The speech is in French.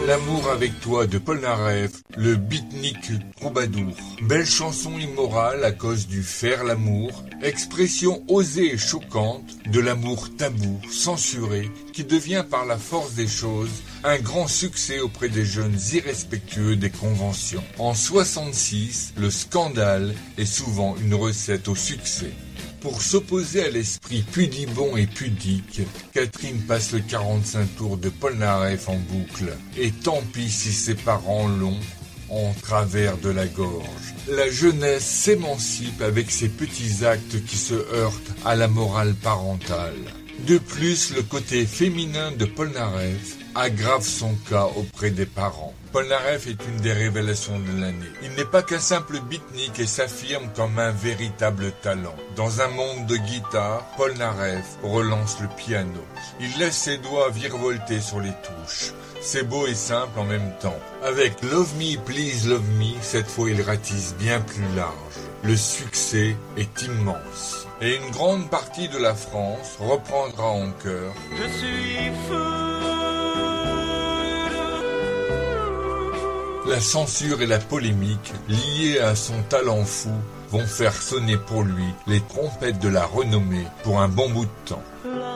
L'amour avec toi de Polnareff, le beatnik troubadour. Belle chanson immorale à cause du faire l'amour, expression osée et choquante de l'amour tabou, censuré, qui devient par la force des choses un grand succès auprès des jeunes irrespectueux des conventions. En 66, le scandale est souvent une recette au succès. Pour s'opposer à l'esprit pudibond et pudique, Catherine passe le 45 tours de Polnareff en boucle. Et tant pis si ses parents l'ont en travers de la gorge. La jeunesse s'émancipe avec ses petits actes qui se heurtent à la morale parentale. De plus, le côté féminin de Polnareff aggrave son cas auprès des parents. Polnareff est une des révélations de l'année. Il n'est pas qu'un simple beatnik et s'affirme comme un véritable talent. Dans un monde de guitare, Polnareff relance le piano. Il laisse ses doigts virevolter sur les touches. C'est beau et simple en même temps. Avec Love Me, Please Love Me, cette fois il ratisse bien plus large. Le succès est immense. Et une grande partie de la France reprendra en chœur. Je suis fou. La censure et la polémique, liées à son talent fou, vont faire sonner pour lui les trompettes de la renommée pour un bon bout de temps.